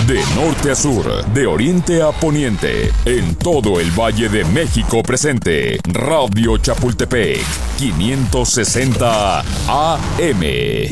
De norte a sur, de oriente a poniente, en todo el Valle de México presente. Radio Chapultepec, 560 AM.